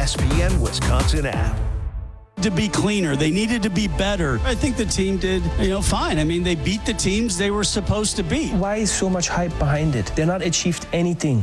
ESPN Wisconsin app. To be cleaner. They needed to be better. I think the team did, fine. I mean, they beat the teams they were supposed to beat. Why is so much hype behind it? They're not achieved anything.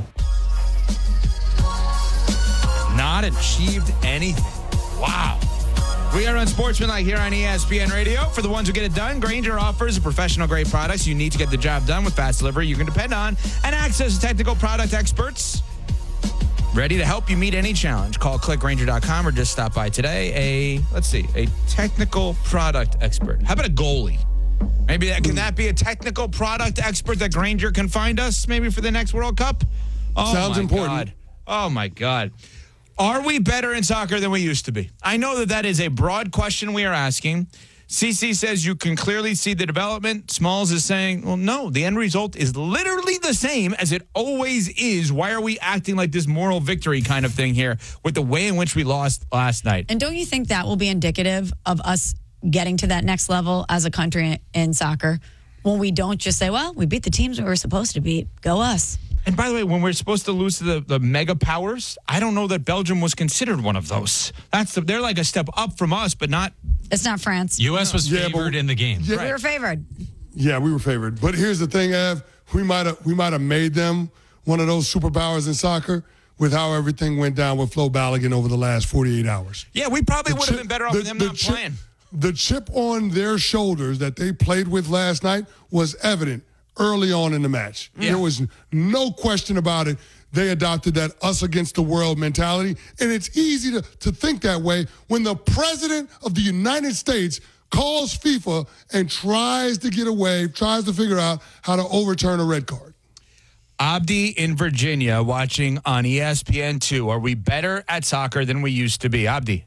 Not achieved anything. Wow. We are Unsportsmanlike here on ESPN Radio. For the ones who get it done, Grainger offers professional-grade products you need to get the job done with fast delivery you can depend on and access to technical product experts ready to help you meet any challenge. Call clickgrainger.com or just stop by today. A technical product expert. How about a goalie? Maybe can that be a technical product expert that Grainger can find us maybe for the next World Cup? Oh, sounds important. God. Oh, my God. Are we better in soccer than we used to be? I know that is a broad question we are asking. CC says you can clearly see the development. Smalls is saying, well, no, the end result is literally the same as it always is. Why are we acting like this moral victory kind of thing here with the way in which we lost last night? And don't you think that will be indicative of us getting to that next level as a country in soccer when we don't just say, well, we beat the teams we were supposed to beat. Go us. And by the way, when we're supposed to lose to the mega powers, I don't know that Belgium was considered one of those. They're like a step up from us, but not. It's not France. U.S. was favored in the game. Yeah, right. We were favored. Yeah, we were favored. But here's the thing, Ev. We might have made them one of those superpowers in soccer with how everything went down with Flo Balogun over the last 48 hours. Yeah, we probably would have been better off with them not playing. The chip on their shoulders that they played with last night was evident early on in the match. Yeah. There was no question about it. They adopted that us against the world mentality. And it's easy to think that way when the president of the United States calls FIFA and tries to figure out how to overturn a red card. Abdi in Virginia watching on ESPN2. Are we better at soccer than we used to be? Abdi.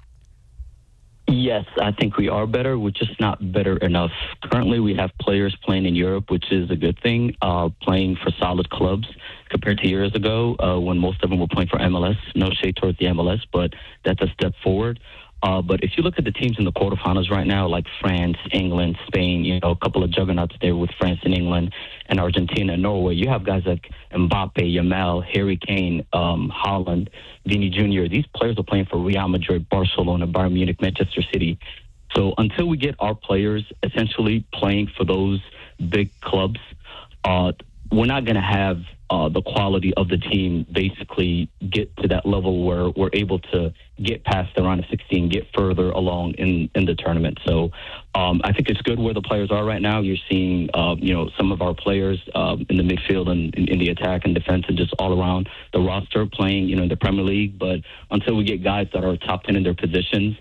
Yes, I think we are better. We're just not better enough. Currently, we have players playing in Europe, which is a good thing, playing for solid clubs compared to years ago when most of them were playing for MLS. No shade towards the MLS, but that's a step forward. But if you look at the teams in the quarterfinals right now, like France, England, Spain, a couple of juggernauts there with France and England and Argentina and Norway, you have guys like Mbappe, Yamal, Harry Kane, Haaland, Vini Jr. These players are playing for Real Madrid, Barcelona, Bayern Munich, Manchester City. So until we get our players essentially playing for those big clubs, we're not going to have the quality of the team basically get to that level where we're able to get past the round of 16, get further along in the tournament. So I think it's good where the players are right now. You're seeing, some of our players in the midfield and in the attack and defense and just all around the roster playing, in the Premier League. But until we get guys that are top 10 in their positions,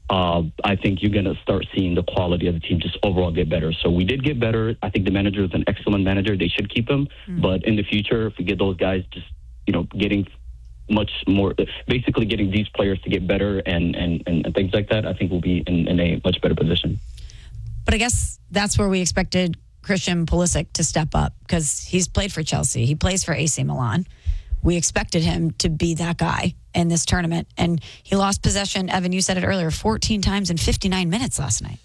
I think you're going to start seeing the quality of the team just overall get better. So we did get better. I think the manager is an excellent manager. They should keep him. But in the future, if we get those guys just, getting much more, basically getting these players to get better and things like that, I think we'll be in a much better position. But I guess that's where we expected Christian Pulisic to step up because he's played for Chelsea. He plays for AC Milan. We expected him to be that guy in this tournament. And he lost possession, Evan, you said it earlier, 14 times in 59 minutes last night.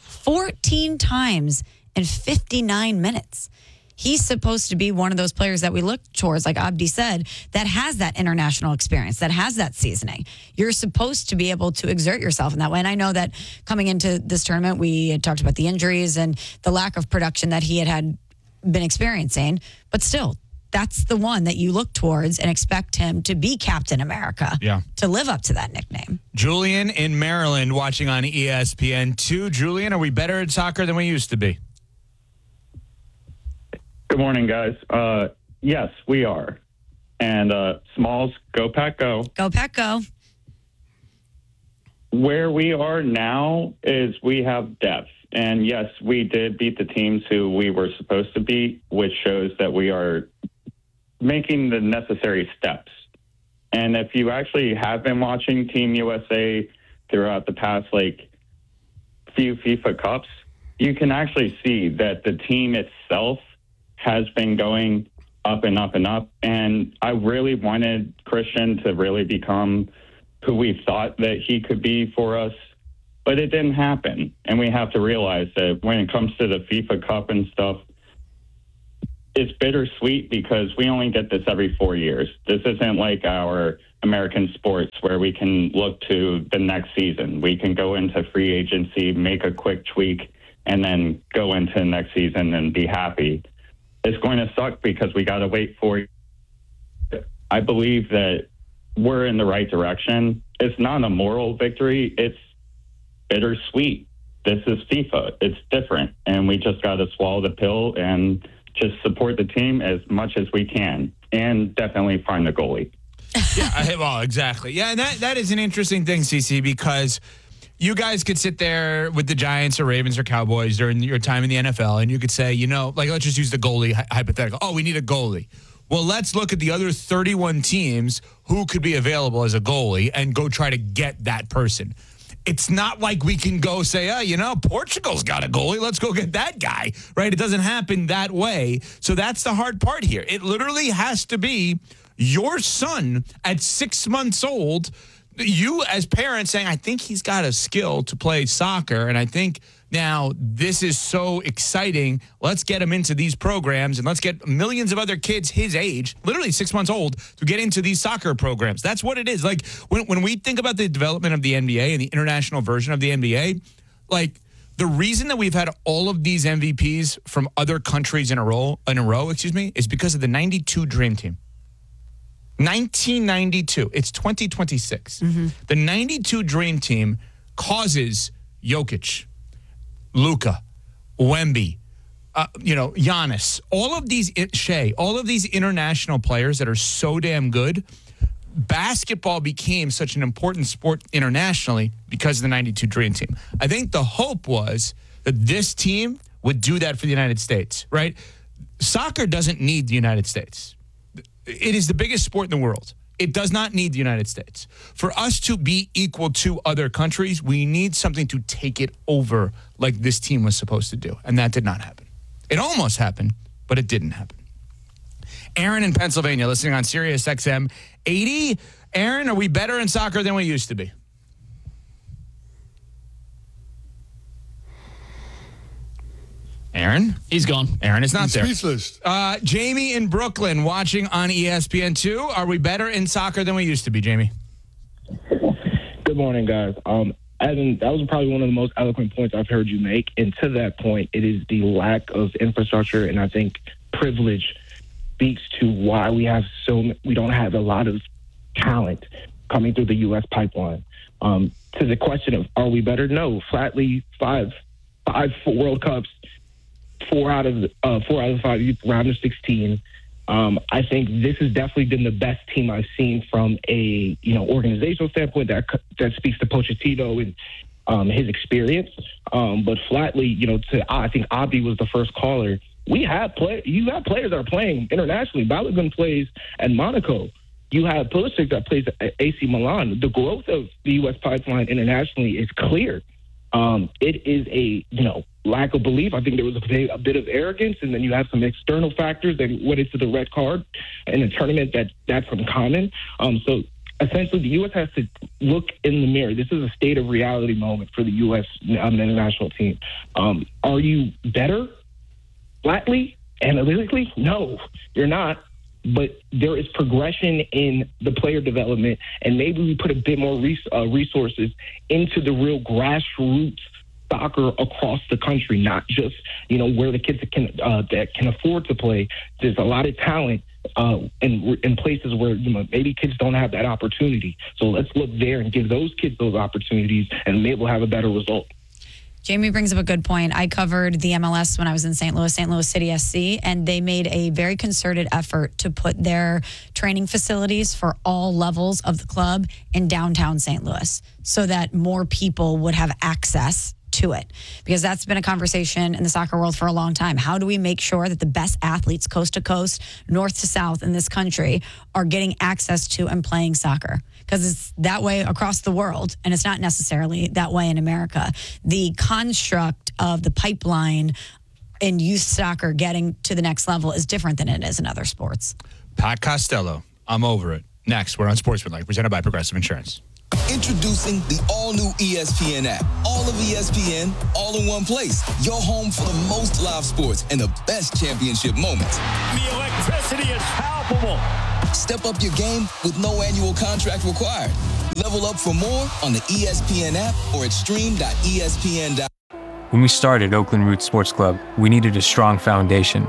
14 times in 59 minutes. He's supposed to be one of those players that we look towards, like Abdi said, that has that international experience, that has that seasoning. You're supposed to be able to exert yourself in that way. And I know that coming into this tournament, we had talked about the injuries and the lack of production that he had been experiencing. But still, that's the one that you look towards and expect him to be Captain America, to live up to that nickname. Julian in Maryland watching on ESPN2. Julian, are we better at soccer than we used to be? Good morning, guys. Yes, we are. And Smalls, go Pack, go. Go Pack, go. Where we are now is we have depth. And yes, we did beat the teams who we were supposed to beat, which shows that we are making the necessary steps. And if you actually have been watching Team USA throughout the past, few FIFA Cups, you can actually see that the team itself has been going up and up and up. And I really wanted Christian to really become who we thought that he could be for us, but it didn't happen. And we have to realize that when it comes to the FIFA Cup and stuff, it's bittersweet because we only get this every 4 years. This isn't like our American sports where we can look to the next season. We can go into free agency, make a quick tweak, and then go into the next season and be happy. It's going to suck because we got to wait for. I believe that we're in the right direction. It's not a moral victory. It's bittersweet. This is FIFA. It's different. And we just got to swallow the pill and just support the team as much as we can, and definitely find the goalie. Yeah, well, exactly. Yeah, and that is an interesting thing, CC, because you guys could sit there with the Giants or Ravens or Cowboys during your time in the NFL, and you could say, let's just use the goalie hypothetical. Oh, we need a goalie. Well, let's look at the other 31 teams who could be available as a goalie and go try to get that person. It's not like we can go say, Portugal's got a goalie. Let's go get that guy, right? It doesn't happen that way. So that's the hard part here. It literally has to be your son at 6 months old, you as parents saying, I think he's got a skill to play soccer, and I think now this is so exciting. Let's get him into these programs, and let's get millions of other kids his age, literally 6 months old, to get into these soccer programs. That's what it is. Like, when we think about the development of the NBA and the international version of the NBA, like, the reason that we've had all of these MVPs from other countries in a row, is because of the 92 Dream Team. 1992. It's 2026. Mm-hmm. The 92 Dream Team causes Jokic, Luka, Wemby, Giannis, all of these international players that are so damn good. Basketball became such an important sport internationally because of the 92 Dream Team. I think the hope was that this team would do that for the United States, right? Soccer doesn't need the United States. It is the biggest sport in the world. It does not need the United States. For us to be equal to other countries, we need something to take it over like this team was supposed to do. And that did not happen. It almost happened, but it didn't happen. Aaron in Pennsylvania, listening on Sirius XM 80. Aaron, are we better in soccer than we used to be? Aaron? He's gone. Aaron is not there. Speechless. Jamie in Brooklyn watching on ESPN2. Are we better in soccer than we used to be, Jamie? Good morning, guys. Evan, that was probably one of the most eloquent points I've heard you make. And to that point, it is the lack of infrastructure and I think privilege speaks to why we don't have a lot of talent coming through the U.S. pipeline. To the question of are we better? No, flatly five World Cups. 4 out of the 5 round of 16. I think this has definitely been the best team I've seen from a organizational standpoint that speaks to Pochettino and his experience. But flatly, I think Abdi was the first caller. You have players that are playing internationally. Balogun plays at Monaco. You have Pulisic that plays at AC Milan. The growth of the U.S. pipeline internationally is clear. It is a lack of belief. I think there was a bit of arrogance, and then you have some external factors that went into the red card in a tournament that's uncommon. So essentially, the U.S. has to look in the mirror. This is a state of reality moment for the U.S. International team. Are you better? Flatly, analytically, no, you're not. But there is progression in the player development, and maybe we put a bit more resources into the real grassroots soccer across the country, not just where the kids that can afford to play. There's a lot of talent in places where maybe kids don't have that opportunity. So let's look there and give those kids those opportunities, and maybe we'll have a better result. Jamie brings up a good point. I covered the MLS when I was in St. Louis City SC, and they made a very concerted effort to put their training facilities for all levels of the club in downtown St. Louis so that more people would have access to it, because that's been a conversation in the soccer world for a long time. How do we make sure that the best athletes coast to coast, north to south in this country are getting access to and playing soccer? Because it's that way across the world, and it's not necessarily that way in America. The construct of the pipeline in youth soccer getting to the next level is different than it is in other sports. Pat Costello, I'm over it. Next, we're on Sportsmanlike, presented by Progressive Insurance. Introducing the all-new ESPN app. All of ESPN, all in one place. Your home for the most live sports and the best championship moments. The electricity is palpable. Step up your game with no annual contract required. Level up for more on the ESPN app or at stream.espn.com. When we started Oakland Roots Sports Club, we needed a strong foundation.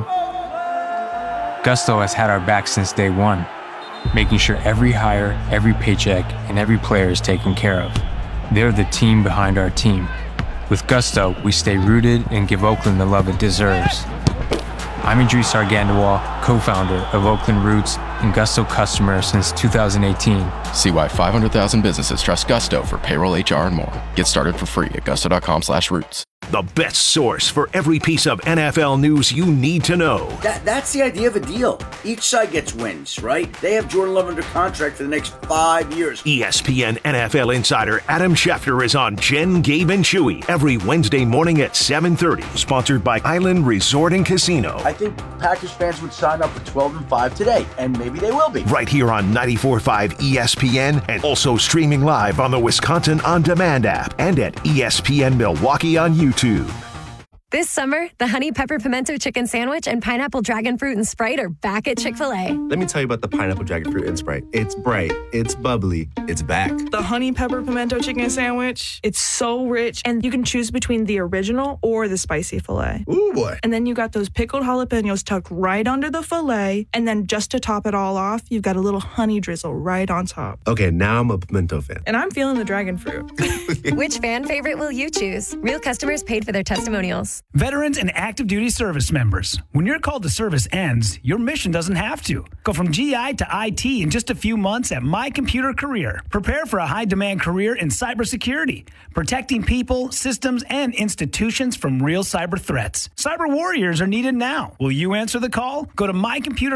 Gusto has had our back since day one, making sure every hire, every paycheck, and every player is taken care of. They're the team behind our team. With Gusto, we stay rooted and give Oakland the love it deserves. I'm Idris Argandawal, co-founder of Oakland Roots and Gusto customer since 2018. See why 500,000 businesses trust Gusto for payroll, HR, and more. Get started for free at gusto.com/roots. The best source for every piece of NFL news you need to know. That's the idea of a deal. Each side gets wins, right? They have Jordan Love under contract for the next 5 years. ESPN NFL insider Adam Schefter is on Jen, Gabe, and Chewy every Wednesday morning at 7:30. Sponsored by Island Resort and Casino. I think Packers fans would sign up for 12-5 today, and maybe they will be. Right here on 94.5 ESPN and also streaming live on the Wisconsin On Demand app and at ESPN Milwaukee on YouTube. This summer, the Honey Pepper Pimento Chicken Sandwich and Pineapple Dragon Fruit and Sprite are back at Chick-fil-A. Let me tell you about the Pineapple Dragon Fruit and Sprite. It's bright, it's bubbly, it's back. The Honey Pepper Pimento Chicken Sandwich, it's so rich, and you can choose between the original or the spicy filet. Ooh, boy. And then you got those pickled jalapenos tucked right under the filet, and then just to top it all off, you've got a little honey drizzle right on top. Okay, now I'm a pimento fan. And I'm feeling the dragon fruit. Which fan favorite will you choose? Real customers paid for their testimonials. Veterans and active duty service members. When your call to service ends, your mission doesn't have to. Go from GI to IT in just a few months at My Computer Career. Prepare for a high-demand career in cybersecurity, protecting people, systems, and institutions from real cyber threats. Cyber warriors are needed now. Will you answer the call? Go to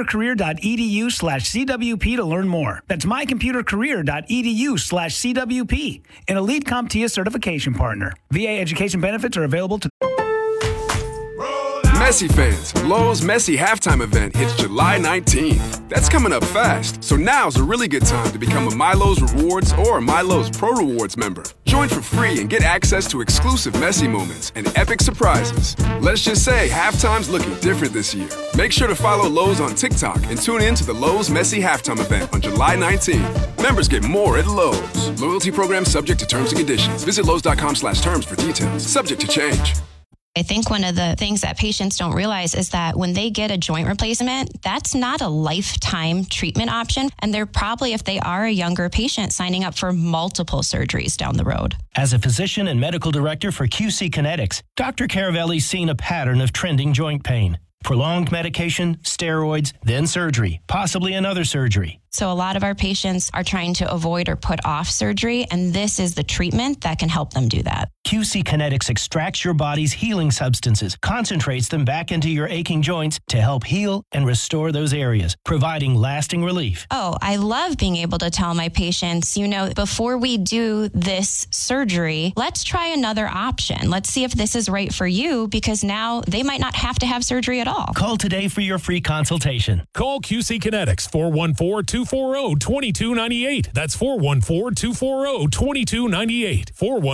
mycomputercareer.edu/CWP to learn more. That's mycomputercareer.edu/CWP, an elite CompTIA certification partner. VA education benefits are available to Messi fans, Lowe's Messi halftime event hits July 19th. That's coming up fast, so now's a really good time to become a MyLowe's Rewards or a MyLowe's Pro Rewards member. Join for free and get access to exclusive Messi moments and epic surprises. Let's just say halftime's looking different this year. Make sure to follow Lowe's on TikTok and tune in to the Lowe's Messi halftime event on July 19th. Members get more at Lowe's. Loyalty program subject to terms and conditions. Visit Lowe's.com/terms for details. Subject to change. I think one of the things that patients don't realize is that when they get a joint replacement, that's not a lifetime treatment option. And they're probably, if they are a younger patient, signing up for multiple surgeries down the road. As a physician and medical director for QC Kinetics, Dr. Caravelli's seen a pattern of trending joint pain. Prolonged medication, steroids, then surgery, possibly another surgery. So a lot of our patients are trying to avoid or put off surgery, and this is the treatment that can help them do that. QC Kinetics extracts your body's healing substances, concentrates them back into your aching joints to help heal and restore those areas, providing lasting relief. Oh, I love being able to tell my patients, before we do this surgery, let's try another option. Let's see if this is right for you, because now they might not have to have surgery at all. Call today for your free consultation. Call QC Kinetics, 414-240-2298. That's 414-240-2298.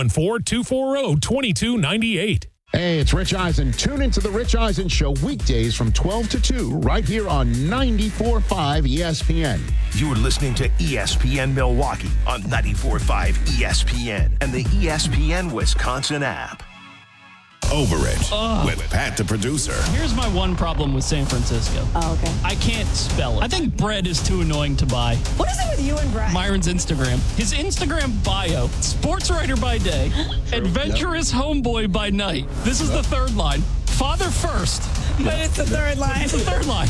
414-240-2298. Hey, it's Rich Eisen. Tune into the Rich Eisen Show weekdays from 12 to 2 right here on 94.5 ESPN. You're listening to ESPN Milwaukee on 94.5 ESPN and the ESPN Wisconsin app. Over It with Pat the producer. Here's my one problem with San Francisco. Oh, okay. I can't spell it. I think bread is too annoying to buy. What is it with you and Brett? Myron's Instagram. His Instagram bio, sports writer by day, adventurous homeboy by night. This is the third line. Father first. But it's the third line. It's the third line.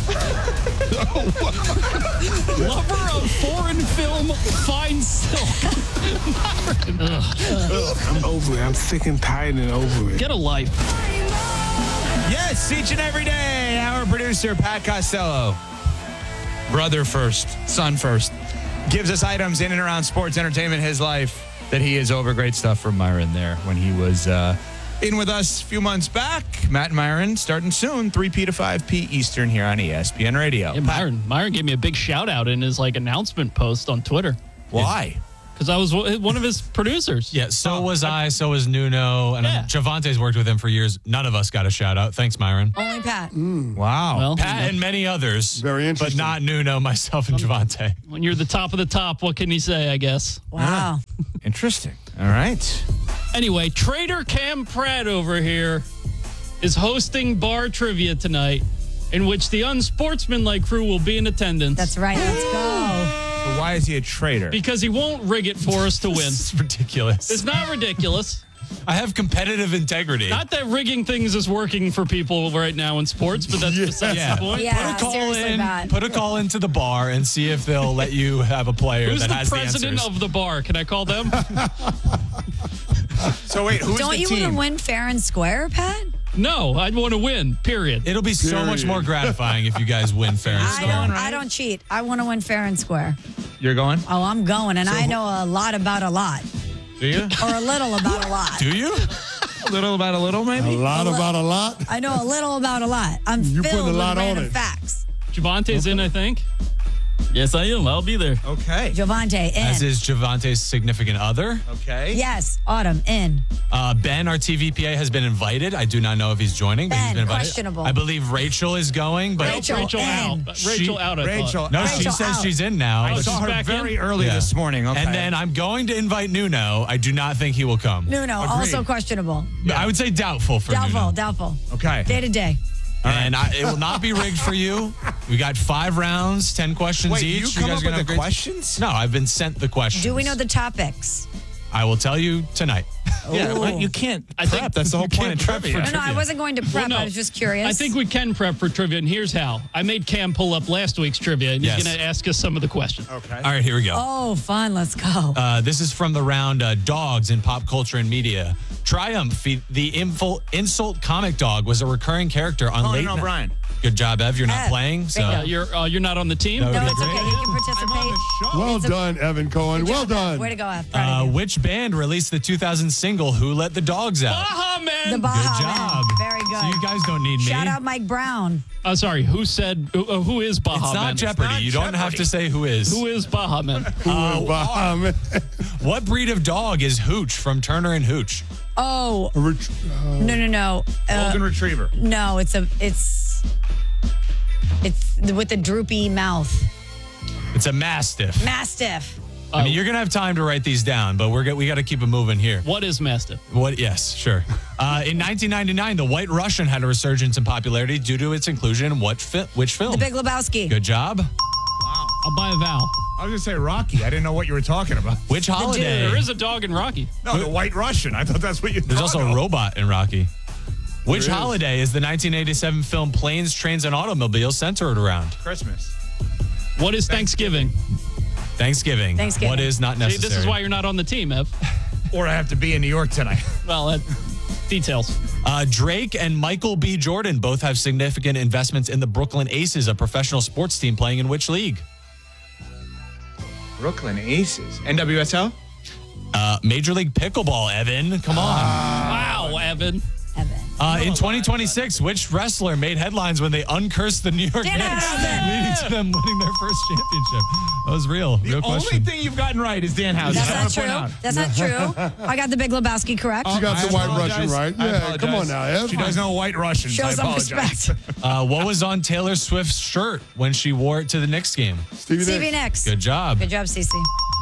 Lover of foreign film, fine silk. I'm over it. I'm sick and tired and over it. Get a life. Yes, each and every day, our producer, Pat Costello, brother first, son first, gives us items in and around sports, entertainment, his life, that he is over. Great stuff from Myron there when he was in with us a few months back. Matt and Myron starting soon, 3P to 5P Eastern here on ESPN Radio. Yeah, Myron gave me a big shout out in his announcement post on Twitter. Why? because I was one of his producers. Yeah, so was I, so was Nuno, and Javante's worked with him for years. None of us got a shout out. Thanks, Myron. Only Pat. Wow. Well, Pat and many others. Very interesting. But not Nuno, myself, and Javante. When you're the top of the top, what can you say, I guess? Wow. Interesting. All right. Anyway, Trader Cam Pratt over here is hosting bar trivia tonight, in which the unsportsmanlike crew will be in attendance. That's right. Let's go. So why is he a traitor? Because he won't rig it for us to win. It's ridiculous. It's not ridiculous. I have competitive integrity. Not that rigging things is working for people right now in sports, but that's besides the point. Yeah, put a call into the bar and see if they'll let you have a player Who's that has the the president answers. of the bar? Can I call them? So wait, who's Don't the you team? want to win fair and square, Pat? No, I'd want to win, period. It'll be so much more gratifying if you guys win fair and square. I don't cheat. I want to win fair and square. You're going? Oh, I'm going, and I know a lot about a lot. Do you? Or a little about a lot. Do you? A little about a little, maybe? A lot about a lot? I know a little about a lot. I'm You filled putting a with lot on random it. facts. Javante's in, I think. Yes, I am. I'll be there. Okay. Javante, in. As is Javante's significant other. Okay. Yes, Autumn, in. Ben, our TVPA, has been invited. I do not know if he's joining, but he's Ben, been invited. questionable. I believe Rachel is going, but Rachel out. in. Rachel out, I thought. No, Rachel she says out. she's in now. I but saw she's her back very in? early Yeah. this morning. Okay. And then I'm going to invite Nuno. I do not think he will come. Nuno, also questionable. I would say doubtful for Nuno. Doubtful. Okay. Day to day. And it will not be rigged for you. We got 5 rounds, 10 questions Wait, each. you come guys up gonna with the have questions? No, I've been sent the questions. Do we know the topics? I will tell you tonight. Yeah, Ooh. well, you can't I prep. think That's the whole point of trivia. No, I wasn't going to prep. no. I was just curious. I think we can prep for trivia, and here's how. I made Cam pull up last week's trivia, and Yes. he's going to ask us some of the questions. Okay. All right, here we go. Oh, fun. Let's go. This is from the round Dogs in Pop Culture and Media. Triumph, the insult comic dog, was a recurring character on Conan Late Night. O'Brien. Good job, Ev. You're not Ev, playing, so You're not on the team? That would No, be it's great. okay. You can participate. Well It's a- done, Evan Cohen. Good Well job, Ev. done. Way to go, Ev. Proud of you. Which band released the 2000 single "Who Let the Dogs Out"? Baha Man. The Baha Good Men. job. Very good. So you guys don't need me. Shout out Mike Brown. Sorry, who said, who is Baha It's not Man? Jeopardy. You don't have to say who is. Who is Baha Man? What breed of dog is Hooch from Turner and Hooch? Oh. No. Golden Retriever. No, it's with the droopy mouth. It's a Mastiff. Mastiff. I mean, you're gonna have time to write these down, but we got to keep it moving here. What is Mastiff? What? Yes, sure. In 1999, The White Russian had a resurgence in popularity due to its inclusion in which film? The Big Lebowski. Good job. I'll buy a vowel. I was going to say Rocky. I didn't know what you were talking about. Which holiday? There is a dog in Rocky. No, the White Russian. I thought that's what you There's also a robot in Rocky. Which is. holiday is the 1987 film Planes, Trains, and Automobiles centered around? Christmas. What is Thanksgiving? Thanksgiving. Thanksgiving. What is not See, necessary? this is why you're not on the team, Ev. Or I have to be in New York tonight. Well, details. Drake and Michael B. Jordan both have significant investments in the Brooklyn Aces, a professional sports team playing in which league? Brooklyn Aces. NWSL? Major League Pickleball, Evan. Come on. Wow, Evan. In 2026, which wrestler made headlines when they uncursed the New York Knicks, leading to them winning their first championship? That was real. The Real only question. thing you've gotten right is Dan Houser. That's not true. That's not true. I got the Big Lebowski correct. She got the White Russian right. I Yeah, apologize. come on now, Ev. She does know White Russians. Show I some apologize. respect. What was on Taylor Swift's shirt when she wore it to the Knicks game? Stevie Nicks. Good job. Good job, Cece.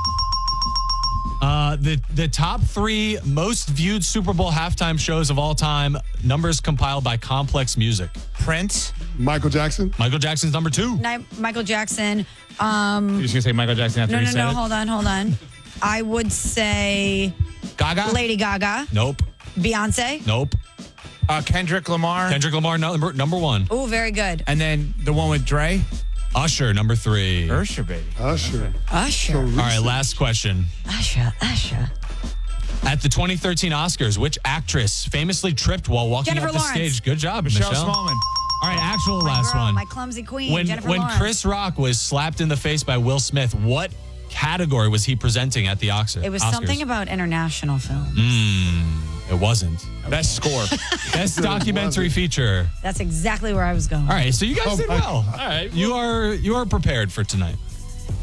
The top 3 most viewed Super Bowl halftime shows of all time, numbers compiled by Complex Music. Prince. Michael Jackson. Michael Jackson's number 2. Michael Jackson. You're just going to say Michael Jackson after No, you no, said no. it? Hold on. I would say Gaga? Lady Gaga. Nope. Beyonce. Nope. Kendrick Lamar. Kendrick Lamar, number 1. Oh, very good. And then the one with Dre. Usher, number 3. Usher, baby. Usher. Usher. All right, last question. Usher. At the 2013 Oscars, which actress famously tripped while walking Jennifer up the Lawrence. stage? Good job, Michelle Michelle. Smallman. All right, actual My last girl, one. my clumsy queen, When Jennifer when Lawrence. Chris Rock was slapped in the face by Will Smith, what category was he presenting at the Oscars? It was Oscars? something about international film. It wasn't. Best score. Best documentary feature. That's exactly where I was going. All right, so you guys did well. All right. You are prepared for tonight.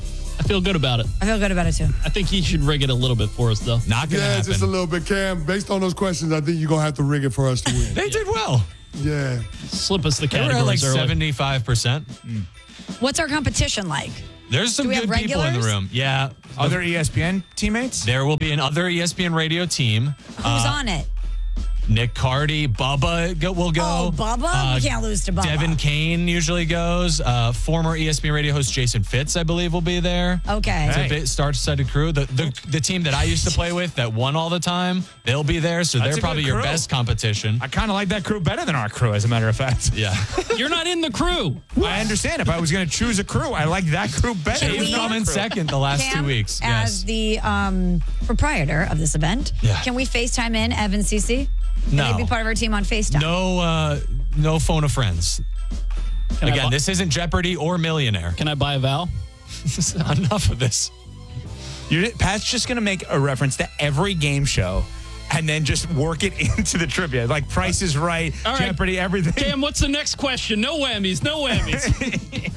feel good about it. I feel good about it, too. I think he should rig it a little bit for us, though. Not going to happen. Just a little bit, Cam. Based on those questions, I think you're going to have to rig it for us to win. They did well. Yeah. Slip us the They were categories at like early. 75%. What's our competition like? There's some Do we good have people in the regulars? room. Yeah. Other ESPN teammates? There will be another ESPN radio team. Who's on it? Nick Cardy, Bubba will go. Oh, Bubba? We can't lose to Bubba. Devin Kane usually goes. Former ESPN radio host Jason Fitz, I believe, will be there. Okay. It's a bit star-studded crew. The team that I used to play with that won all the time, they'll be there. So That's they're a probably good your crew. best competition. I kind of like that crew better than our crew, as a matter of fact. Yeah. You're not in the crew. I understand. If I was going to choose a crew, I like that crew better. They've come in second the last Cam, 2 weeks. As the proprietor of this event, can we FaceTime in Evan CC? Can No. they be part of our team on FaceTime? No phone of friends. Can I Again, bu- this isn't Jeopardy or Millionaire. Can I buy a vowel? Enough of this. Pat's just going to make a reference to every game show and then just work it into the trivia. Like Price is Right, All right. Jeopardy, everything. Cam, what's the next question? No whammies. No whammies.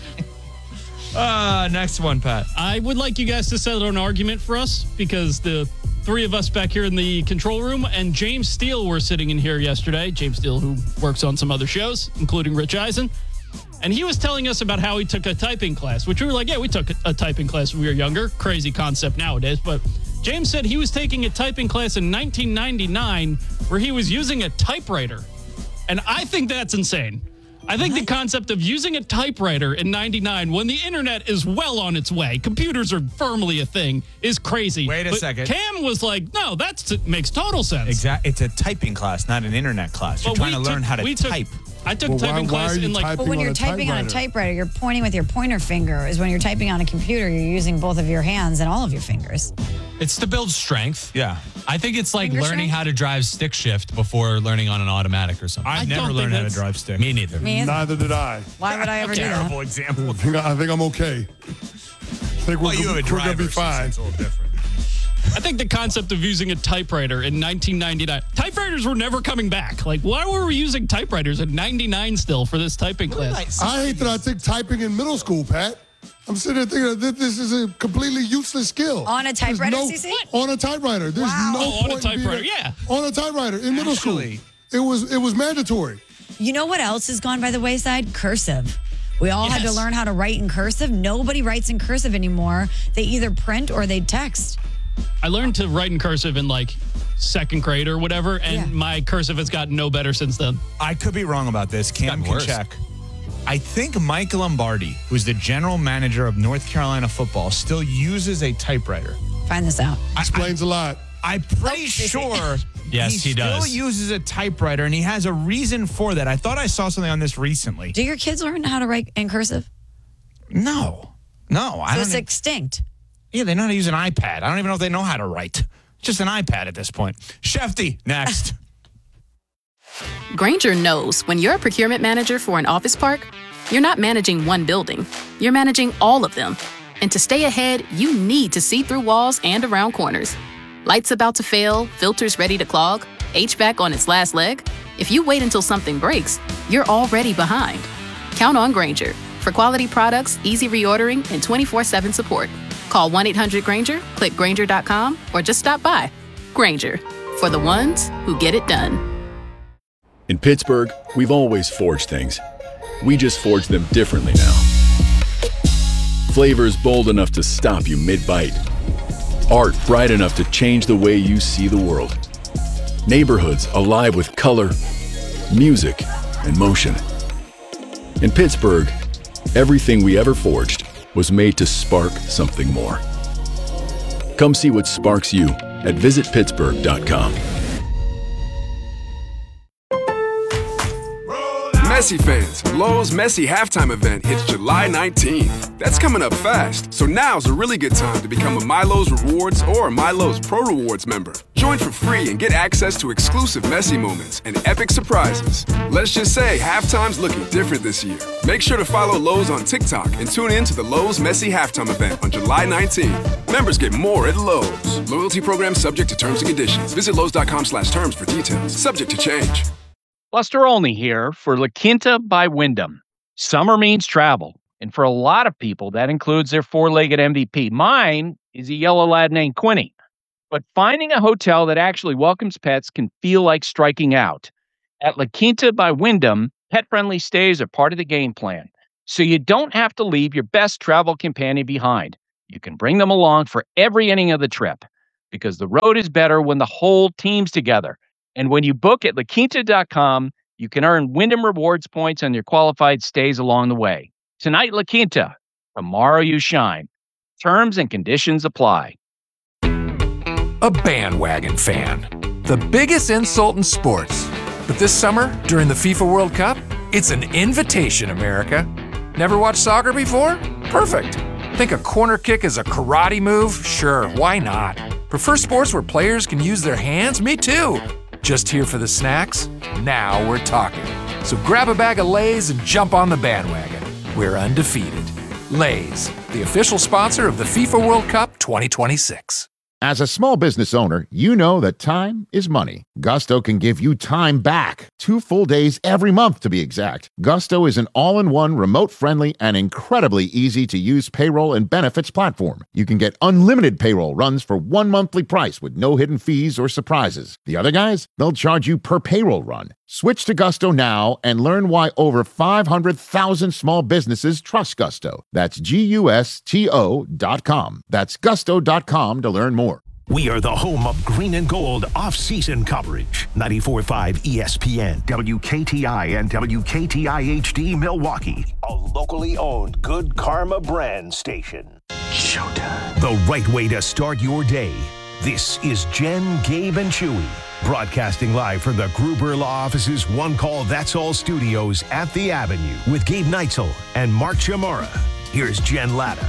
Next one, Pat. I would like you guys to settle an argument for us because the three of us back here in the control room and James Steele were sitting in here yesterday. James Steele, who works on some other shows, including Rich Eisen. And he was telling us about how he took a typing class, which we were like, yeah, we took a typing class when we were younger. Crazy concept nowadays. But James said he was taking a typing class in 1999 where he was using a typewriter. And I think that's insane. I think the concept of using a typewriter in 99 when the internet is well on its way, computers are firmly a thing, is crazy. Wait a But second. Cam was like, no, makes total sense. Exactly. It's a typing class, not an internet class. You're But trying we to learn took- how to we took- type. I took Well, typing why class are you in like. typing But when on you're a typing on a typewriter? typewriter, you're pointing with your pointer finger. Is when you're typing on a computer, you're using both of your hands and all of your fingers. It's to build strength. Yeah. I think it's like Finger learning strength? how to drive stick shift before learning on an automatic or something. I've don't never think learned how to that's- drive stick. Me neither. Me either. Neither did I. Why would I ever do that? Terrible example. I think I'm okay. I think Well, you have a we're driver, going to be so fine. it's a little different. I think the concept of using a typewriter in 1999, typewriters were never coming back. Like, why were we using typewriters in 99 still for this typing class? I hate that I took typing in middle school, Pat. I'm sitting there thinking that this is a completely useless skill. On a typewriter, There's CC? On a typewriter. There's Wow. no Oh, on a point in being typewriter, yeah. On a typewriter in middle Actually- school. It was mandatory. You know what else has gone by the wayside? Cursive. We all had to Yes. learn how to write in cursive. Nobody writes in cursive anymore. They either print or they text. I learned to write in cursive in like second grade or whatever, and Yeah. my cursive has gotten no better since then. I could be wrong about this. Cam gotten can worse. check. I think Mike Lombardi, who's the general manager of North Carolina football, still uses a typewriter. Find this out. Explains a lot. I'm pretty sure Yes, he does. still uses a typewriter, and he has a reason for that. I thought I saw something on this recently. Do your kids learn how to write in cursive? No, I So don't. it's extinct. Yeah, they know how to use an iPad. I don't even know if they know how to write. Just an iPad at this point. Shefty, next. Grainger knows when you're a procurement manager for an office park, you're not managing one building, you're managing all of them. And to stay ahead, you need to see through walls and around corners. Lights about to fail, filters ready to clog, HVAC on its last leg. If you wait until something breaks, you're already behind. Count on Grainger for quality products, easy reordering, and 24/7 support. Call 1-800-GRAINGER, click Grainger.com, or just stop by. Grainger, for the ones who get it done. In Pittsburgh, we've always forged things. We just forge them differently now. Flavors bold enough to stop you mid-bite. Art bright enough to change the way you see the world. Neighborhoods alive with color, music, and motion. In Pittsburgh, everything we ever forged was made to spark something more. Come see what sparks you at visitpittsburgh.com. Messi fans, Lowe's Messi halftime event hits July 19th. That's coming up fast, so now's a really good time to become a Milo's Rewards or a Milo's Pro Rewards member. Join for free and get access to exclusive Messi moments and epic surprises. Let's just say halftime's looking different this year. Make sure to follow Lowe's on TikTok and tune in to the Lowe's Messi halftime event on July 19th. Members get more at Lowe's. Loyalty program subject to terms and conditions. Visit Lowe's.com/terms for details. Subject to change. Buster Olney here for La Quinta by Wyndham. Summer means travel, And for a lot of people, that includes their four-legged MVP. Mine is a yellow lab named Quinny. But finding a hotel that actually welcomes pets can feel like striking out. At La Quinta by Wyndham, pet-friendly stays are part of the game plan. So you don't have to leave your best travel companion behind. You can bring them along for every inning of the trip, because the road is better when the whole team's together. And when you book at LaQuinta.com, you can earn Wyndham Rewards points on your qualified stays along the way. Tonight, La Quinta. Tomorrow, you shine. Terms and conditions apply. A bandwagon fan. The biggest insult in sports. But this summer, during the FIFA World Cup, it's an invitation, America. Never watched soccer before? Perfect. Think a corner kick is a karate move? Sure, why not? Prefer sports where players can use their hands? Me too. Just here for the snacks? Now we're talking. So grab a bag of Lay's and jump on the bandwagon. We're undefeated. Lay's, the official sponsor of the FIFA World Cup 2026. As a small business owner, you know that time is money. Gusto can give you time back. 2 full days every month, to be exact. Gusto is an all-in-one, remote-friendly, and incredibly easy-to-use payroll and benefits platform. You can get unlimited payroll runs for 1 monthly price with no hidden fees or surprises. The other guys, they'll charge you per payroll run. Switch to Gusto now and learn why over 500,000 small businesses trust Gusto. That's GUSTO.com. That's gusto.com to learn more. We are the home of green and gold off-season coverage. 94.5 ESPN, WKTI, and WKTI HD Milwaukee. A locally owned Good Karma brand station. Showtime. The right way to start your day. This is Jen, Gabe, and Chewy. Broadcasting live from the Gruber Law Office's One Call That's All studios at the Avenue with Gabe Neitzel and Mark Chamora. Here's Jen Latta.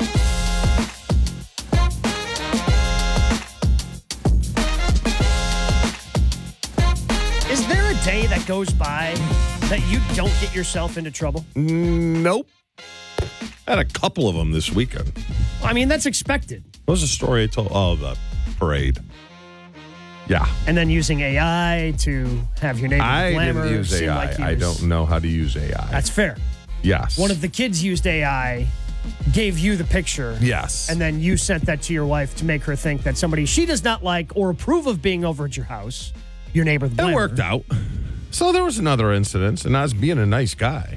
Is there a day that goes by that you don't get yourself into trouble? Nope. I had a couple of them this weekend. I mean, that's expected. What was the story I told? Oh, the parade. Yeah. And then using AI to have your name in the glamour. I didn't use AI. Like I don't know how to use AI. That's fair. Yes. One of the kids used AI, gave you the picture. Yes. And then you sent that to your wife to make her think that somebody she does not like or approve of being over at your house, your neighbor. The It worked out. So there was another incident, and I was being a nice guy.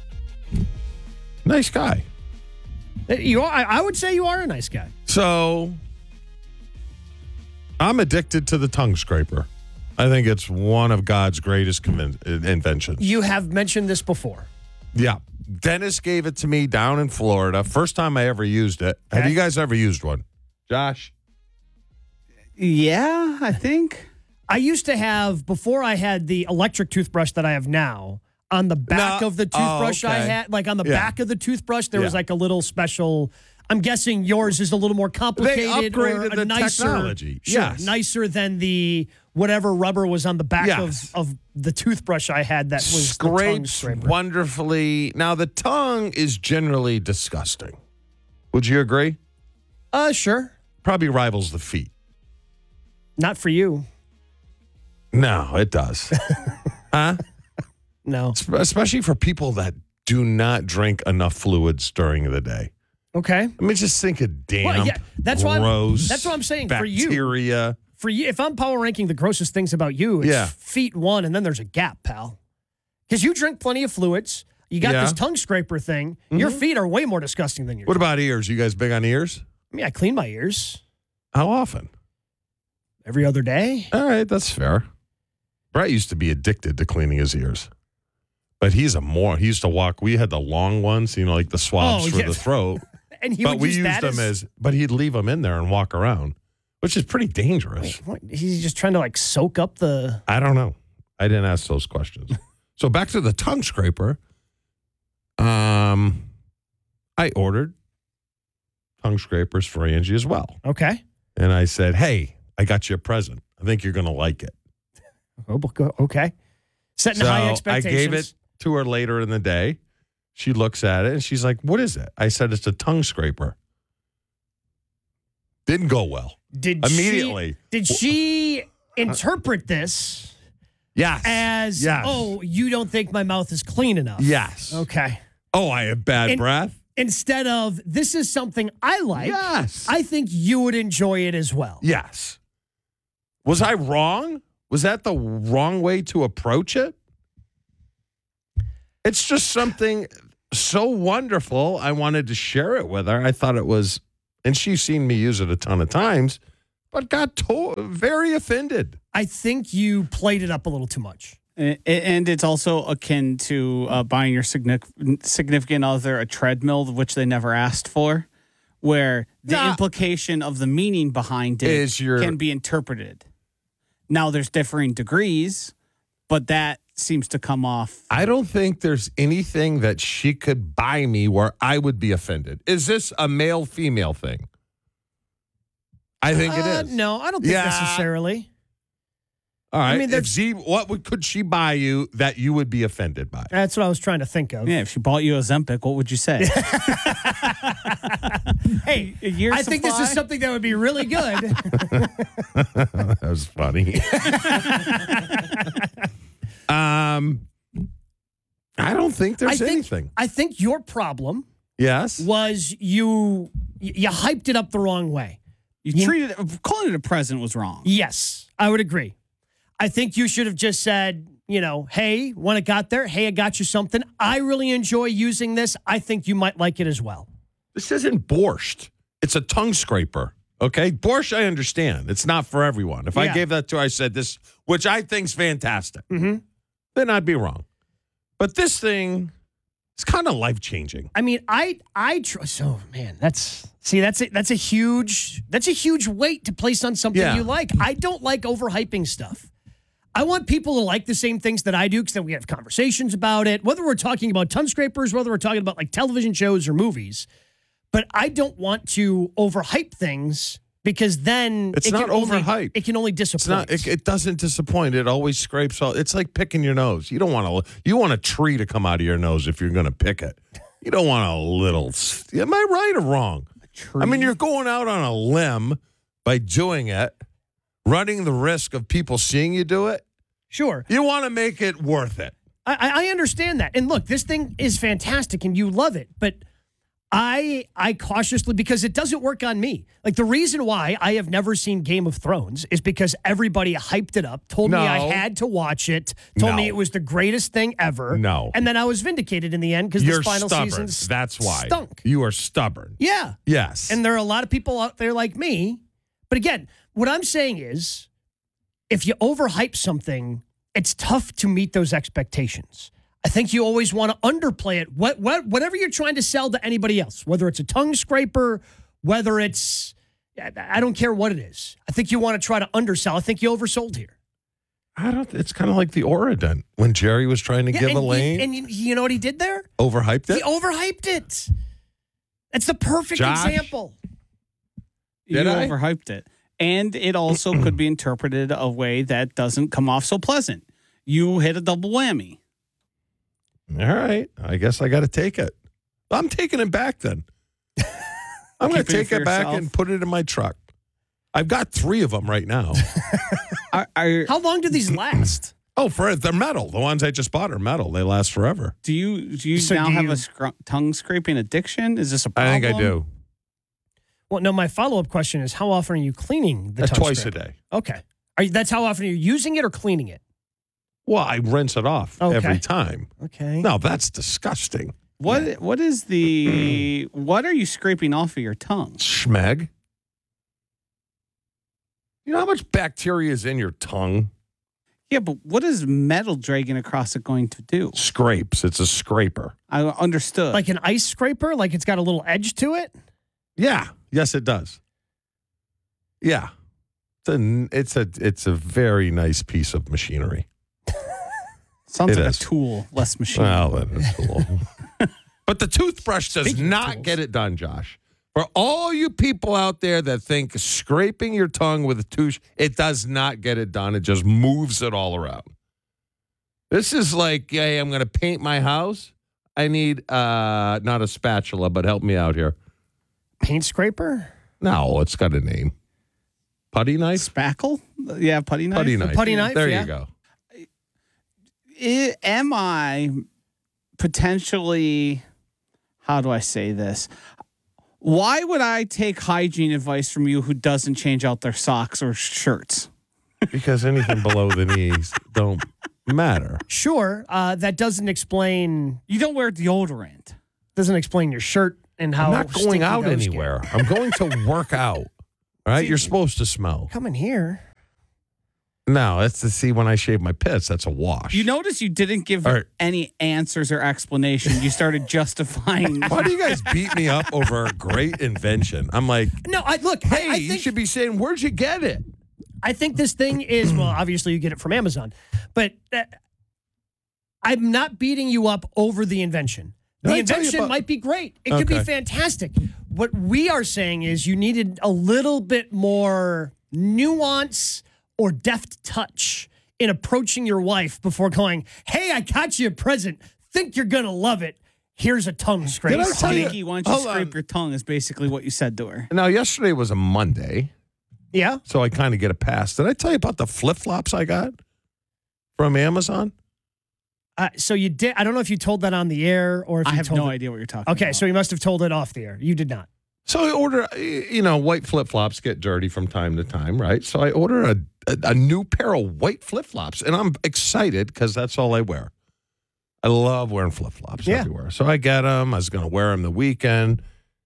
Nice guy. You are, I would say you are a nice guy. So I'm addicted to the tongue scraper. I think it's one of God's greatest inventions. You have mentioned this before. Yeah. Dennis gave it to me down in Florida. First time I ever used it. Okay. Have you guys ever used one? Josh? Yeah, I think. I used to have, before I had the electric toothbrush that I have now, on the back of the toothbrush I had, like on the back of the toothbrush, there was like a little special. I'm guessing yours is a little more complicated. They upgraded or the nicer, technology. Sure, yes. Nicer than the whatever rubber was on the back of the toothbrush I had that was scrapes the tongue scraper. Wonderfully. Now, the tongue is generally disgusting. Would you agree? Sure. Probably rivals the feet. Not for you. No, it does. Huh? No. Especially for people that do not drink enough fluids during the day. Okay. I mean, just think of damp, Well, yeah, that's gross, that's what I'm saying. bacteria. For you, if I'm power ranking the grossest things about you, it's feet one, and then there's a gap, pal. Because you drink plenty of fluids. You got this tongue scraper thing. Mm-hmm. Your feet are way more disgusting than yours. What about ears? You guys big on ears? I mean, I clean my ears. How often? Every other day. All right, that's fair. Brett used to be addicted to cleaning his ears. But he's a moron. He used to walk. We had the long ones, you know, like the swabs for the throat. And he but would we use used that them but he'd leave them in there and walk around, which is pretty dangerous. Wait, what? He's just trying to like soak up the. I don't know. I didn't ask those questions. So back to the tongue scraper. I ordered tongue scrapers for Angie as well. Okay. And I said, hey, I got you a present. I think you're going to like it. Oh, okay. Setting high expectations. I gave it to her later in the day. She looks at it and she's like, what is it? I said, it's a tongue scraper. Didn't go well. Immediately. Did she interpret this? Yes. As, oh, you don't think my mouth is clean enough? Yes. Okay. Oh, I have bad breath? Instead of, this is something I like. Yes. I think you would enjoy it as well. Yes. Was I wrong? Was that the wrong way to approach it? It's just something so wonderful. I wanted to share it with her. I thought it was, and she's seen me use it a ton of times, but got very offended. I think you played it up a little too much. And it's also akin to buying your significant other a treadmill, which they never asked for, where the implication of the meaning behind it can be interpreted. Now, there's differing degrees, but that seems to come off. I don't think there's anything that she could buy me where I would be offended. Is this a male-female thing? I think it is. No, I don't think necessarily. All right. I mean, could she buy you that you would be offended by? That's what I was trying to think of. Yeah, if she bought you Ozempic, what would you say? Hey, I think this is something that would be really good. That was funny. I don't think there's anything. I think your problem was you hyped it up the wrong way. You treated it, calling it a present was wrong. Yes, I would agree. I think you should have just said, hey, when it got there, hey, I got you something. I really enjoy using this. I think you might like it as well. This isn't borscht. It's a tongue scraper. Okay? Borscht, I understand. It's not for everyone. If I gave that to her, I said this, which I think's fantastic, then I'd be wrong. But this thing is kind of life-changing. I mean, so man, that's a huge weight to place on something you like. I don't like overhyping stuff. I want people to like the same things that I do because then we have conversations about it, whether we're talking about tongue scrapers, whether we're talking about like television shows or movies. But I don't want to overhype things because then it's not overhyped. It can only disappoint. It doesn't disappoint. It always scrapes all. It's like picking your nose. You want a tree to come out of your nose if you're going to pick it. You don't want a little. Am I right or wrong? I mean, you're going out on a limb by doing it, running the risk of people seeing you do it. Sure. You want to make it worth it. I understand that. And look, this thing is fantastic and you love it. But I cautiously, because it doesn't work on me. Like the reason why I have never seen Game of Thrones is because everybody hyped it up, told me I had to watch it, told me it was the greatest thing ever. No. And then I was vindicated in the end because this final season That's why. Stunk. You are stubborn. Yeah. Yes. And there are a lot of people out there like me. But again, what I'm saying is if you overhype something, it's tough to meet those expectations. I think you always want to underplay it. Whatever you're trying to sell to anybody else, whether it's a tongue scraper, whether it's, I don't care what it is. I think you want to try to undersell. I think you oversold here. It's kind of like the Oradent when Jerry was trying to give Elaine. And you know what he did there? Overhyped it? He overhyped it. It's the perfect example. You overhyped it. And it also could be interpreted a way that doesn't come off so pleasant. You hit a double whammy. All right. I guess I got to take it. I'm taking it back then. I'm going to take it back and put it in my truck. I've got 3 of them right now. How long do these last? Oh, they're metal. The ones I just bought are metal. They last forever. Do you have a tongue scraping addiction? Is this a problem? I think I do. Well, no, my follow-up question is how often are you cleaning the tongue twice scraper? a day. Okay. That's how often you're using it or cleaning it? Well, I rinse it off every time. Okay. No, that's disgusting. What are you scraping off of your tongue? Schmeg. You know how much bacteria is in your tongue? Yeah, but what is metal dragging across it going to do? Scrapes. It's a scraper. I understood. Like an ice scraper? Like it's got a little edge to it? Yeah. Yes, it does. Yeah. It's a very nice piece of machinery. Sounds like a tool, less machine. Well, a tool. But the toothbrush does not get it done, Josh. For all you people out there that think scraping your tongue with a tooth, it does not get it done. It just moves it all around. This is like, hey, I'm going to paint my house. I need not a spatula, but help me out here. Paint scraper? No, it's got a name. Putty knife? Spackle? Yeah, putty knife. Putty knife. Putty knife, there you go. Am I potentially how do I say this? Why would I take hygiene advice from you who doesn't change out their socks or shirts? Because anything below the knees don't matter. Sure, that doesn't explain. You don't wear deodorant. Doesn't explain your shirt and how. I'm not going stinky out those anywhere. get. I'm going to work out. All right, you're supposed to smell. Come in here. No, that's to see when I shave my pits. That's a wash. You notice you didn't give any answers or explanation. You started justifying. Why do you guys beat me up over a great invention? I'm like, No, look. hey, I you think, should be saying, where'd you get it? I think this thing is, well, obviously you get it from Amazon, but I'm not beating you up over the invention. The invention might be great. It could be fantastic. What we are saying is you needed a little bit more nuance or deft touch in approaching your wife before going, hey, I got you a present. Think you're going to love it. Here's a tongue scrape. Stinky, why don't you scrape your tongue is basically what you said to her. Now, yesterday was a Monday. Yeah. So I kind of get a pass. Did I tell you about the flip-flops I got from Amazon? So you did. I don't know if you told that on the air or if I you have told no it. idea what you're talking about. Okay, so you must have told it off the air. You did not. So I order, white flip-flops get dirty from time to time, right? So I order a new pair of white flip-flops, and I'm excited because that's all I wear. I love wearing flip-flops everywhere. So I get them. I was going to wear them the weekend.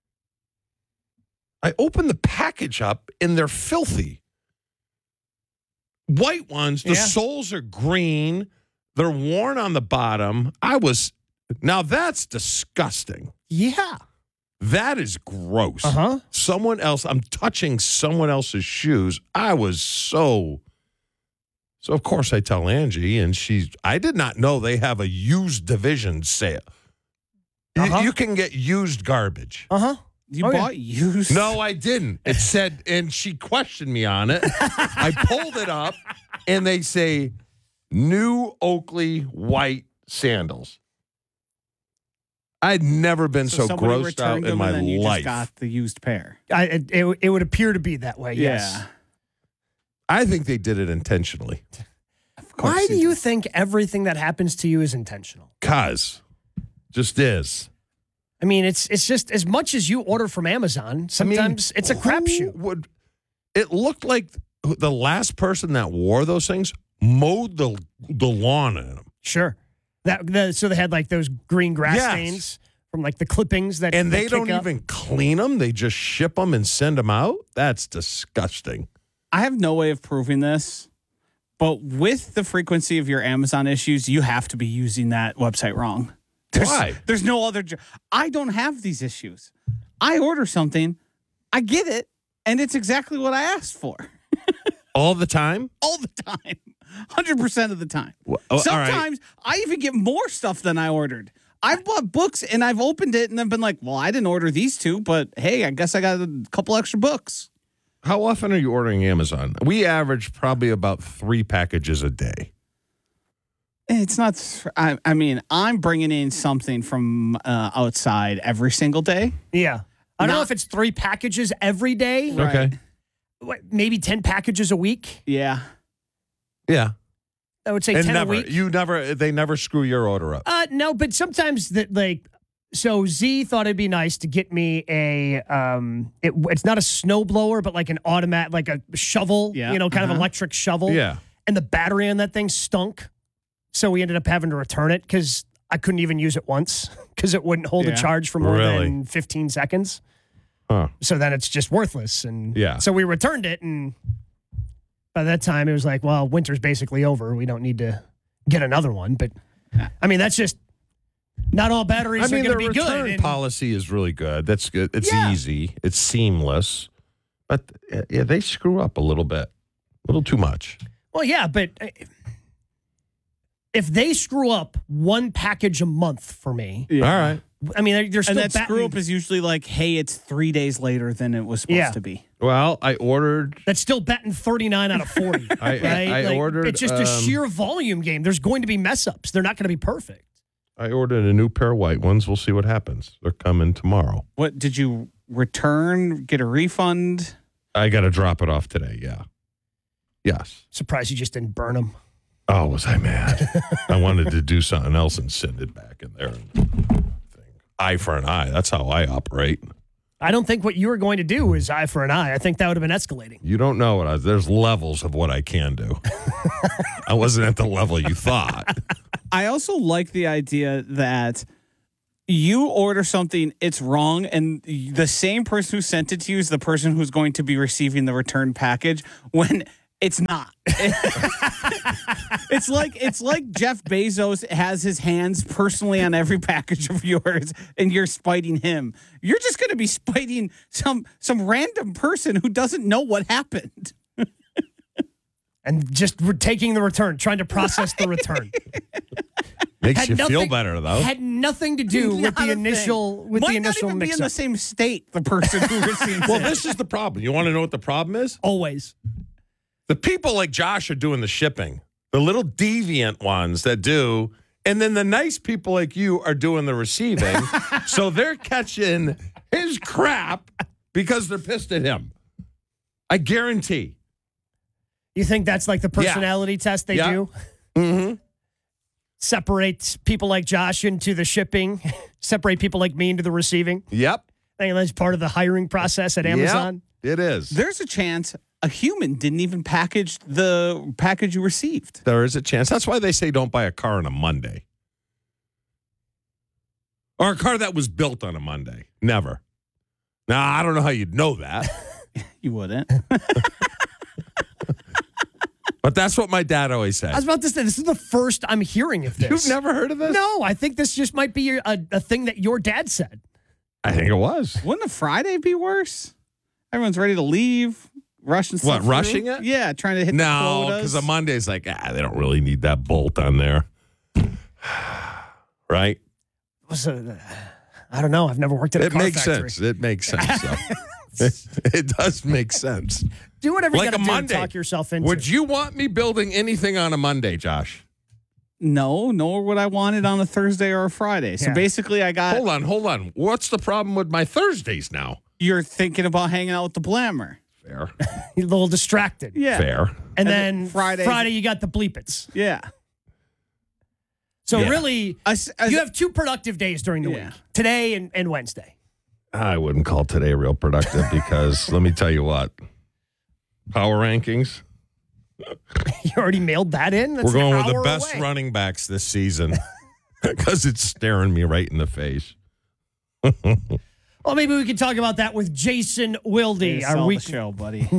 I open the package up, and they're filthy. White ones, the soles are green. They're worn on the bottom. Now that's disgusting. Yeah. That is gross. Uh-huh. I'm touching someone else's shoes. I was so of course I tell Angie, and I did not know they have a used division sale. You can get used garbage. Uh-huh. You bought used? No, I didn't. It said, and she questioned me on it. I pulled it up, and they say, new Oakley white sandals. I'd never been so grossed out in my you life. Just got the used pair. It would appear to be that way, yes. Yeah. I think they did it intentionally. Why do you think everything that happens to you is intentional? Because just is. I mean, it's just as much as you order from Amazon, sometimes it's a crapshoot. It looked like the last person that wore those things mowed the lawn in them. Sure. So they had like those green grass stains from like the clippings that and they kick don't up. even clean them. They just ship them and send them out. That's disgusting. I have no way of proving this, but with the frequency of your Amazon issues, you have to be using that website wrong. Why? There's no other. I don't have these issues. I order something, I get it, and it's exactly what I asked for. All the time? All the time. 100% of the time. Well, Sometimes I even get more stuff than I ordered. I've bought books and I've opened it and I've been like, well, I didn't order these two, but hey, I guess I got a couple extra books. How often are you ordering Amazon? We average probably about 3 packages a day. It's not, I mean, I'm bringing in something from outside every single day. Yeah. I don't know if it's 3 packages every day. Okay. Maybe 10 packages a week. Yeah. Yeah. I would say 10 a week. They never screw your order up. No, but sometimes so Z thought it'd be nice to get me it's not a snowblower, but like an automatic, like a shovel, kind of electric shovel. Yeah. And the battery on that thing stunk. So we ended up having to return it because I couldn't even use it once because it wouldn't hold a charge for more than 15 seconds. Huh. So then it's just worthless. And so we returned it, and by that time it was like, well, winter's basically over. We don't need to get another one. But I mean, that's just not all batteries are going to be good. The return policy is really good. That's good. It's easy. It's seamless. But they screw up a little bit, a little too much. Well, yeah, but if they screw up 1 package a month for me, all right. I mean, they're still and that screw up is usually like, hey, it's 3 days later than it was supposed to be. Well, I ordered. That's still betting 39 out of 40. I ordered. It's just a sheer volume game. There's going to be mess ups. They're not going to be perfect. I ordered a new pair of white ones. We'll see what happens. They're coming tomorrow. What did you return? Get a refund? I got to drop it off today. Yeah. Yes. Surprised you just didn't burn them. Oh, was I mad? I wanted to do something else and send it back in there. eye for an eye. That's how I operate. I don't think what you were going to do is eye for an eye. I think that would have been escalating. You don't know what there's levels of what I can do. I wasn't at the level you thought. I also like the idea that you order something, it's wrong, and the same person who sent it to you is the person who's going to be receiving the return package when it's not. It's like Jeff Bezos has his hands personally on every package of yours, and you're spiting him. You're just going to be spiting some random person who doesn't know what happened. And just taking the return, trying to process the return. Makes you feel better, though. Had nothing to do with the initial Might the not initial even be in mix-up. the same state, the person who receives Well, it. this is the problem. You want to know what the problem is? Always. The people like Josh are doing the shipping. The little deviant ones that do. And then the nice people like you are doing the receiving. So they're catching his crap because they're pissed at him. I guarantee. You think that's like the personality test they do? Mm-hmm. Separate people like Josh into the shipping, separate people like me into the receiving. Yep. I think that's part of the hiring process at Amazon. Yep, it is. There's a chance a human didn't even package the package you received. There is a chance. That's why they say don't buy a car on a Monday. Or a car that was built on a Monday. Never. Now, I don't know how you'd know that. You wouldn't. But that's what my dad always said. I was about to say, this is the first I'm hearing of this. You've never heard of this? No, I think this just might be a thing that your dad said. I think it was. Wouldn't a Friday be worse? Everyone's ready to leave. Rushing stuff through. Rushing it? Yeah, trying to hit the No, quotas. because a Monday's like, they don't really need that bolt on there. Right? I don't know. I've never worked at a car factory. It makes sense. It does make sense. Do whatever you Like got a to do Monday. to talk yourself into. Would you want me building anything on a Monday, Josh? No, nor would I want it on a Thursday or a Friday. So Yeah. basically, I got. Hold on. What's the problem with my Thursdays now? You're thinking about hanging out with the Blammer. Fair. You're a little distracted. Yeah. Fair. And then Friday- you got the bleepits. Yeah. So Yeah. really, you have two productive days during the week. Today and Wednesday. I wouldn't call today real productive because let me tell you what. Power rankings. You already mailed that in? That's We're going an with the hour best away. running backs this season because it's staring me right in the face. Well, maybe we can talk about that with Jason Wilde. Sell the show, buddy.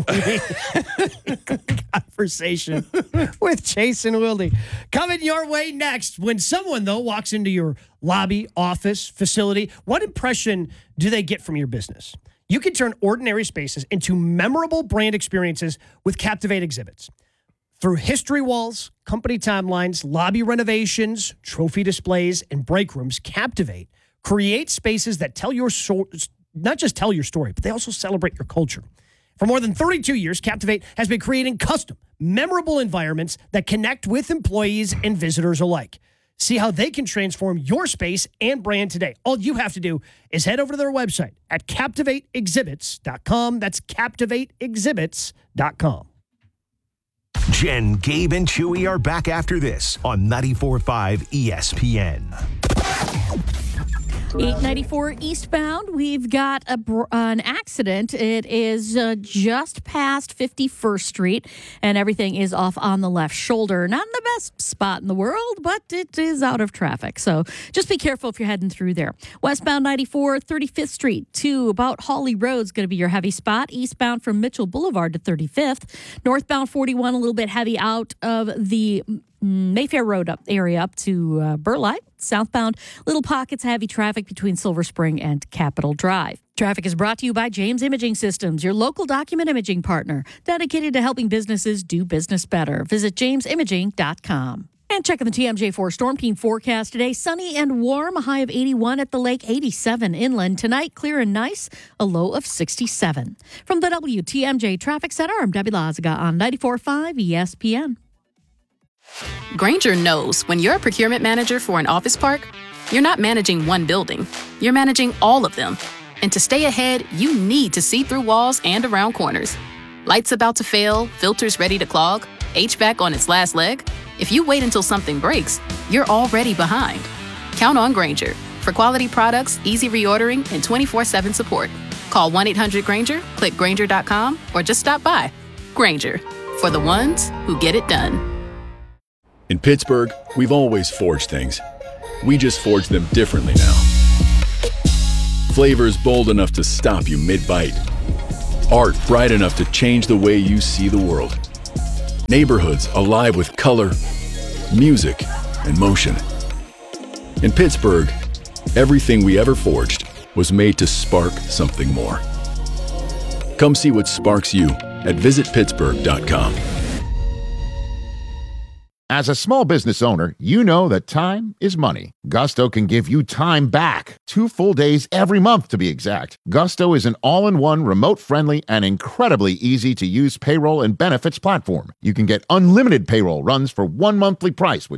Conversation with Jason Wilde. Coming your way next. When someone, though, walks into your lobby, office, facility, what impression do they get from your business? You can turn ordinary spaces into memorable brand experiences with Captivate exhibits. Through history walls, company timelines, lobby renovations, trophy displays, and break rooms, Captivate create spaces that tell your not just tell your story, but they also celebrate your culture. For more than 32 years, Captivate has been creating custom, memorable environments that connect with employees and visitors alike. See how they can transform your space and brand today. All you have to do is head over to their website at CaptivateExhibits.com. That's CaptivateExhibits.com. Jen, Gabe, and Chewy are back after this on 94.5 ESPN. 894 eastbound, we've got an accident. It is just past 51st Street, and everything is off on the left shoulder. Not in the best spot in the world, but it is out of traffic. So just be careful if you're heading through there. Westbound 94, 35th Street to about Hawley Road is going to be your heavy spot. Eastbound from Mitchell Boulevard to 35th. Northbound 41, a little bit heavy out of the Mayfair Road area up to Burleigh. Southbound, little pockets, heavy traffic between Silver Spring and Capitol Drive. Traffic is brought to you by James Imaging Systems, your local document imaging partner, dedicated to helping businesses do business better. Visit jamesimaging.com. And checking the TMJ4 Storm Team forecast today. Sunny and warm, a high of 81 at the lake, 87 inland. Tonight, clear and nice, a low of 67. From the WTMJ Traffic Center, I'm Debbie Lazaga on 94.5 ESPN. Grainger knows when you're a procurement manager for an office park, you're not managing one building, you're managing all of them. And to stay ahead, you need to see through walls and around corners. Lights about to fail, filters ready to clog, HVAC on its last leg. If you wait until something breaks, you're already behind. Count on Grainger. For quality products, easy reordering, and 24/7 support, call 1-800-GRANGER, click Grainger.com, or just stop by. Grainger, for the ones who get it done. In Pittsburgh, we've always forged things. We just forge them differently now. Flavors bold enough to stop you mid-bite. Art bright enough to change the way you see the world. Neighborhoods alive with color, music, and motion. In Pittsburgh, everything we ever forged was made to spark something more. Come see what sparks you at visitpittsburgh.com. As a small business owner, you know that time is money. Gusto can give you time back. 2 full days every month, to be exact. Gusto is an all-in-one, remote-friendly, and incredibly easy-to-use payroll and benefits platform. You can get unlimited payroll runs for one monthly price with